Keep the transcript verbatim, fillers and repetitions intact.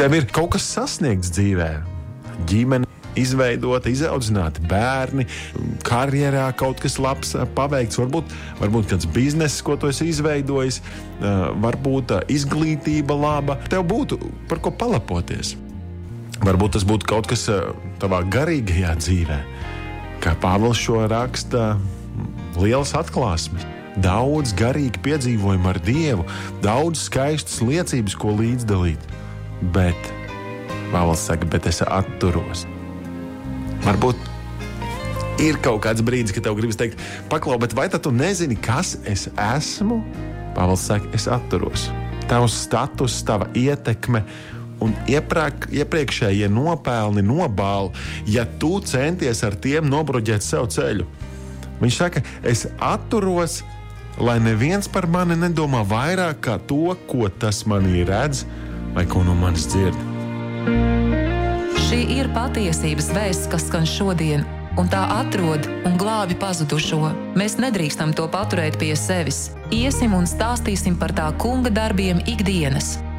tev ir kaut kas sasniegts dzīvē, ģimene izveidota, izaudzināti bērni, karjerā kaut kas labs paveikts, varbūt, varbūt kāds bizness, ko tu esi izveidojis, varbūt izglītība laba. Tev būtu par ko palapoties. Varbūt tas būtu kaut kas tavā garīgajā dzīvē. Kā Pāvils šo raksta, lielas atklāsmes, daudz garīgi piedzīvojumu ar Dievu, daudz skaistas liecības, ko līdzdalīt. Bet, Pāvils saka, bet es atturos. Varbūt ir kaut kāds brīdis, kad tev gribas teikt, paklau, bet vai tad tu nezini, kas es esmu? Pāvils saka, es atturos. Tavs status, tava ietekme un iepriek, iepriekšējie nopelni, nobāli, ja tu centies ar tiem nobruģēt sev ceļu. Viņš saka, es atturos, lai neviens par mani nedomā vairāk kā to, ko tas manī redz vai ko no manis dzird. Šī ir patiesības vēsts, kas skan šodien, un tā atrod un glābi pazudušo. Mēs nedrīkstam to paturēt pie sevis. Iesim un stāstīsim par tā kunga darbiem ikdienas.